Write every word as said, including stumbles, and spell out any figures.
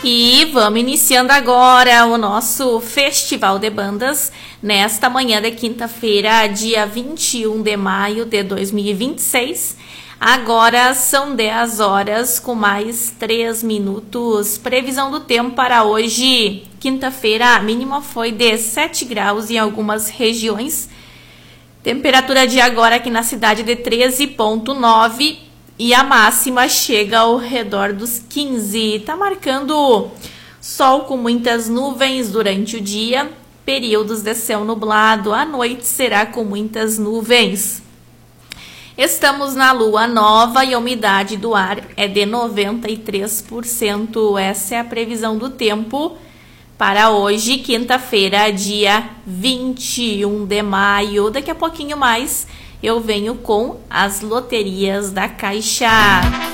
E vamos iniciando agora o nosso Festival de Bandas, nesta manhã de quinta-feira, dia vinte e um de maio de dois mil e vinte e seis. Agora são dez horas com mais três minutos. Previsão do tempo para hoje, quinta-feira, a mínima foi de sete graus em algumas regiões. Temperatura de agora aqui na cidade de treze vírgula nove e a máxima chega ao redor dos quinze. Tá marcando sol com muitas nuvens durante o dia, períodos de céu nublado. À noite será com muitas nuvens. Estamos na lua nova e a umidade do ar é de noventa e três por cento. Essa é a previsão do tempo para hoje, quinta-feira, dia vinte e um de maio. Daqui a pouquinho mais eu venho com as loterias da Caixa.